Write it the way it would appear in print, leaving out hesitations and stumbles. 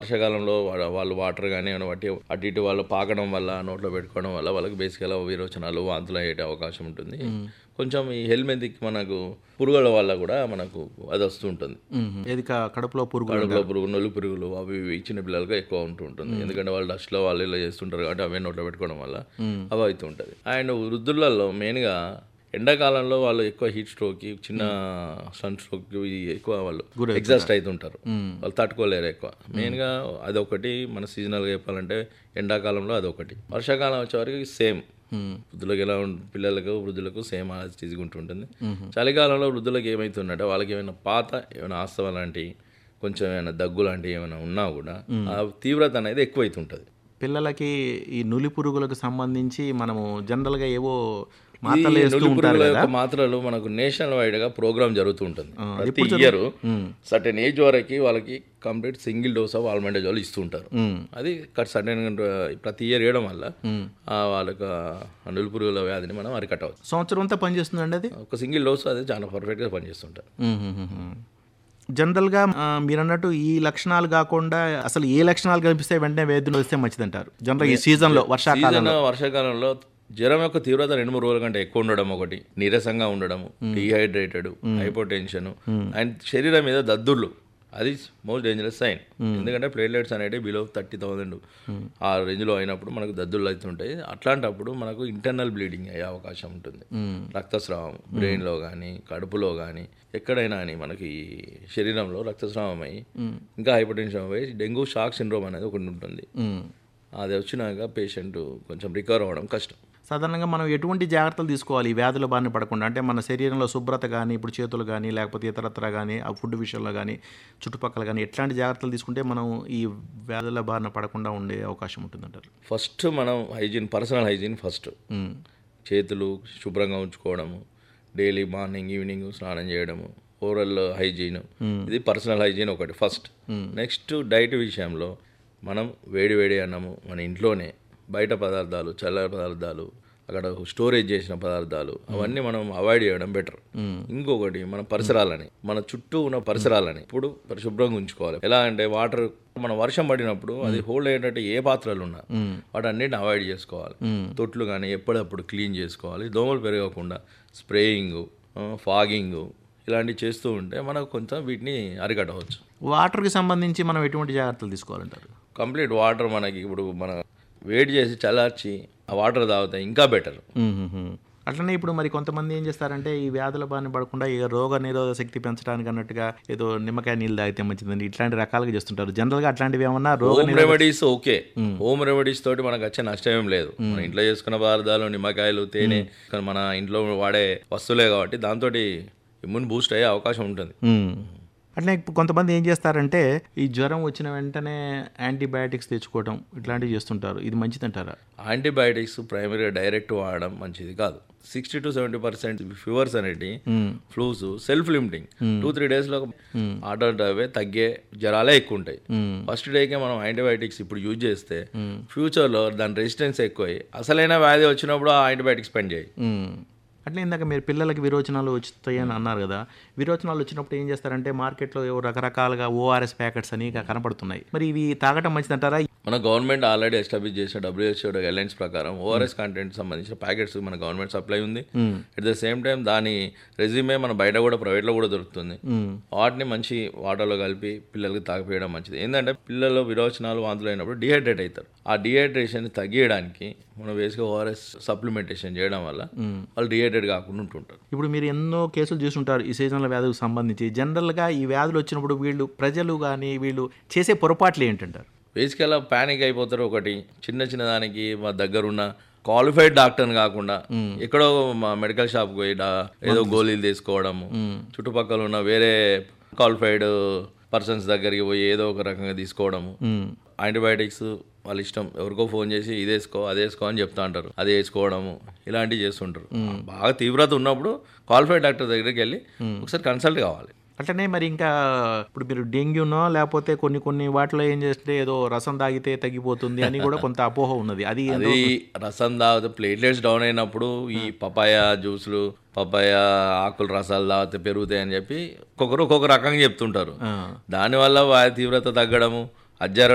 వర్షాకాలంలో వాళ్ళు వాటర్ కానీ ఏమైనా బట్టి అటు ఇటు వాళ్ళు పాకడం వల్ల నోట్లో పెట్టుకోవడం వల్ల వాళ్ళకి బేసిక్గా విరోచనాలు వాంతులు అయ్యే అవకాశం ఉంటుంది. కొంచెం ఈ హెల్మెట్కి మనకు పురుగుల వల్ల కూడా మనకు అది వస్తూ ఉంటుంది. ఏది కడుపులో పురుగు నొలి పురుగులు అవి చిన్న పిల్లలకు ఎక్కువ ఉంటూ ఉంటుంది. ఎందుకంటే వాళ్ళు డస్ట్లో వాళ్ళు ఇలా చేస్తుంటారు కాబట్టి అవే నోట్లో పెట్టుకోవడం వల్ల అవి అవుతూ ఉంటుంది. అండ్ వృద్ధులలో మెయిన్గా ఎండాకాలంలో వాళ్ళు ఎక్కువ హీట్ స్ట్రోక్కి చిన్న సన్ స్ట్రోక్కి ఎక్కువ వాళ్ళు ఎగ్జాస్ట్ అవుతుంటారు. వాళ్ళు తట్టుకోలేరు ఎక్కువ. మెయిన్గా అదొకటి మన సీజనల్గా చెప్పాలంటే ఎండాకాలంలో అదొకటి. వర్షాకాలం వచ్చేవరకు సేమ్ వృద్ధులకు ఎలా పిల్లలకు వృద్ధులకు సేమ్ స్టేజ్గా ఉంటుంటుంది. చలికాలంలో వృద్ధులకు ఏమవుతుందంటే వాళ్ళకి ఏమైనా ఆస్తవ లాంటివి కొంచెం ఏమైనా దగ్గు లాంటివి ఏమైనా ఉన్నా కూడా ఆ తీవ్రత అనేది ఎక్కువైతుంటుంది. పిల్లలకి ఈ నులి పురుగులకు సంబంధించి మనము జనరల్గా ఏవో మాత్రలు మనకు నేషనల్ వైడ్ గా ప్రోగ్రామ్ జరుగుతూ ఉంటుంది. ప్రతి ఇయర్ సర్టెన్ ఏజ్ వరకు వాళ్ళకి కంప్లీట్ సింగిల్ డోస్ ఆఫ్ ఆల్మెండజోల్ ఇస్తూ ఉంటారు. అది సర్టెన్ ప్రతి ఇయర్ వేయడం వల్ల వాళ్ళకి నులి పురుగుల వ్యాధిని మనం అరికట్టవచ్చు. సంవత్సరం అంతా పనిచేస్తుందండి అది. ఒక సింగిల్ డోస్ అది చాలా పర్ఫెక్ట్ గా పనిచేస్తుంటారు. జనరల్గా మీరు అన్నట్టు ఈ లక్షణాలు కాకుండా అసలు ఏ లక్షణాలు కనిపిస్తే వెంటనే వైద్యులు వస్తే మంచిదంటారు. జనరల్ ఈ సీజన్లో వర్షాకాలంలో జ్వరం యొక్క తీవ్రత 2-3 రోజుల కంటే ఎక్కువ ఉండడం, ఒకటి నీరసంగా ఉండడం, డిహైడ్రేటెడ్, హైపోటెన్షన్ అండ్ శరీరం మీద దద్దుర్లు, అది మోస్ట్ డేంజరస్ సైన్. ఎందుకంటే ప్లేట్లెట్స్ అనేవి బిలో 30,000 ఆ రేంజ్లో అయినప్పుడు మనకు దద్దుర్లు అవుతుంటాయి. అట్లాంటప్పుడు మనకు ఇంటర్నల్ బ్లీడింగ్ అయ్యే అవకాశం ఉంటుంది. రక్తస్రావం బ్రెయిన్లో కానీ కడుపులో కానీ ఎక్కడైనా అని మనకి శరీరంలో రక్తస్రావం అయ్యి ఇంకా హైపోటెన్షన్ అయ్యి డెంగ్యూ షాక్ సిండ్రోమ్ అనేది ఒకటి ఉంటుంది. అది వచ్చినాక పేషెంట్ కొంచెం రికవర్ అవ్వడం కష్టం. సాధారణంగా మనం ఎటువంటి జాగ్రత్తలు తీసుకోవాలి ఈ వ్యాధుల బారిన పడకుండా? అంటే మన శరీరంలో శుభ్రత కానీ, ఇప్పుడు చేతులు కానీ లేకపోతే ఇతరత్ర కానీ, ఆ ఫుడ్ విషయంలో కానీ, చుట్టుపక్కల కానీ ఎట్లాంటి జాగ్రత్తలు తీసుకుంటే మనం ఈ వ్యాధుల బారిన పడకుండా ఉండే అవకాశం ఉంటుందంటారు? ఫస్ట్ మనం పర్సనల్ హైజీన్ ఫస్ట్. చేతులు శుభ్రంగా ఉంచుకోవడము, డైలీ మార్నింగ్ ఈవినింగ్ స్నానం చేయడము, ఓరల్ హైజీన్, ఇది పర్సనల్ హైజీన్ ఒకటి ఫస్ట్. నెక్స్ట్ డైట్ విషయంలో మనం వేడి అన్నము మన ఇంట్లోనే, బయట పదార్థాలు, చల్లని పదార్థాలు, అక్కడ స్టోరేజ్ చేసిన పదార్థాలు అవన్నీ మనం అవాయిడ్ చేయడం బెటర్. ఇంకొకటి మన చుట్టూ ఉన్న పరిసరాలని ఇప్పుడు పరిశుభ్రంగా ఉంచుకోవాలి. ఎలా అంటే వాటర్ మనం వర్షం పడినప్పుడు అది హోల్డ్ అయ్యేటట్టు ఏ పాత్రలు ఉన్నా వాటన్నిటిని అవాయిడ్ చేసుకోవాలి. తొట్లు కానీ ఎప్పుడప్పుడు క్లీన్ చేసుకోవాలి. దోమలు పెరగకుండా స్ప్రేయింగ్, ఫాగింగ్ ఇలాంటివి చేస్తూ ఉంటే మనకు కొంచెం వీటిని అరికట్టవచ్చు. వాటర్కి సంబంధించి మనం ఎటువంటి జాగ్రత్తలు తీసుకోవాలంటారు? కంప్లీట్ వాటర్ మనకి ఇప్పుడు మన వేడి చేసి చల్లార్చి ఆ వాటర్ తాగితే ఇంకా బెటర్. అట్లనే ఇప్పుడు మరి కొంతమంది ఏం చేస్తారంటే ఈ వ్యాధుల బారిన పడకుండా ఇక రోగ నిరోధక శక్తి పెంచడానికి అన్నట్టుగా ఏదో నిమ్మకాయ నీళ్ళు తాగితే మంచిదండి ఇట్లాంటి రకాలుగా చేస్తుంటారు. జనరల్గా అట్లాంటివి ఏమన్నా home remedies okay. Home remedies తోటి మనకు వచ్చే నష్టం ఏం లేదు. మన ఇంట్లో చేసుకున్న పదార్థాలు, నిమ్మకాయలు, తేనె మన ఇంట్లో వాడే వస్తువులే కాబట్టి దాంతో ఇమ్యూన్ బూస్ట్ అయ్యే అవకాశం ఉంటుంది. అట్లనే కొంతమంది ఏం చేస్తారంటే ఈ జ్వరం వచ్చిన వెంటనే యాంటీబయాటిక్స్ తెచ్చుకోవడం ఇట్లాంటివి చేస్తుంటారు. ఇది మంచిదంటారా? యాంటీబయాటిక్స్ ప్రైమరీగా డైరెక్ట్ వాడడం మంచిది కాదు. 60-70% ఫీవర్స్ అనేటి ఫ్లూస్ సెల్ఫ్ లిమిటింగ్ 2-3 డేస్లో అవే తగ్గే జ్వరాలే ఎక్కువ ఉంటాయి. ఫస్ట్ డేకే మనం యాంటీబయాటిక్స్ ఇప్పుడు యూజ్ చేస్తే ఫ్యూచర్లో దాని రెసిస్టెన్స్ ఎక్కువై అసలైన వ్యాధి వచ్చినప్పుడు ఆ యాంటీబయాటిక్స్ స్పెండ్ చేయి. అట్లే ఇందాక మీరు పిల్లలకి విరోచనాలు వస్తాయని అన్నారు కదా, విరోచనాలు వచ్చినప్పుడు ఏం చేస్తారంటే మార్కెట్లో రకరకాలుగా ఓఆర్ఎస్ ప్యాకెట్స్ అని కనపడుతున్నాయి. మరి ఇవి తాగటం మంచిదంటారా? మన గవర్నమెంట్ ఆల్రెడీ ఎస్టాబ్లిష్ చేసిన WHO గైడ్లైన్స్ ప్రకారం ఓఆర్ఎస్ కంటెంట్ సంబంధించిన ప్యాకెట్స్ మన గవర్నమెంట్ సప్లై ఉంది. అట్ ద సేమ్ టైం దాని రెజ్యూమే మన బయట కూడా ప్రైవేట్లో కూడా దొరుకుతుంది. వాటిని మంచి వాటర్లో కలిపి పిల్లలకి తాగిపోయడం మంచిది. ఏంటంటే పిల్లలు విరోచనాలు వాంతులు అయినప్పుడు డిహైడ్రేట్ అవుతారు. ఆ డిహైడ్రేషన్ తగ్గియడానికి మనం బేసిక్గా ఓఆర్ఎస్ సప్లిమెంటేషన్ చేయడం వల్ల వాళ్ళు డిహైడ్రేట్ కాకుండా ఉంటుంటారు. ఇప్పుడు మీరు ఎన్నో కేసులు చూస్తుంటారు ఈ సీజనల్ వ్యాధులకు సంబంధించి. జనరల్గా ఈ వ్యాధులు వచ్చినప్పుడు ప్రజలు కానీ వీళ్ళు చేసే పొరపాట్లు ఏంటంటారు? బేసికల్గా ప్యానిక్ అయిపోతారు. ఒకటి చిన్న దానికి మా దగ్గరున్న క్వాలిఫైడ్ డాక్టర్ని కాకుండా ఎక్కడో మా మెడికల్ షాప్కి పోయి ఏదో గోళీలు తీసుకోవడము, చుట్టుపక్కల ఉన్న వేరే క్వాలిఫైడ్ పర్సన్స్ దగ్గరికి పోయి ఏదో ఒక రకంగా తీసుకోవడము, యాంటీబయాటిక్స్ వాళ్ళ ఇష్టం, ఎవరికో ఫోన్ చేసి ఇది వేసుకో అది వేసుకో అని చెప్తా అంటారు, అది వేసుకోవడము ఇలాంటివి చేస్తుంటారు. బాగా తీవ్రత ఉన్నప్పుడు క్వాలిఫైడ్ డాక్టర్ దగ్గరికి వెళ్ళి ఒకసారి కన్సల్ట్ కావాలి. అట్లనే మరి ఇంకా ఇప్పుడు మీరు డెంగ్యూనో లేకపోతే కొన్ని వాటిలో ఏం చేస్తే ఏదో రసం తాగితే తగ్గిపోతుంది అని కూడా కొంత అపోహ ఉన్నది. అది రసం తాగితే ప్లేట్లెట్స్ డౌన్ అయినప్పుడు ఈ పపాయ జ్యూసులు, పపాయ ఆకులు రసాలు తాగితే పెరుగుతాయి అని చెప్పి ఒక్కొక్కరు ఒక్కొక్క రకంగా చెప్తుంటారు. దానివల్ల తీవ్రత తగ్గడము, అజ్జర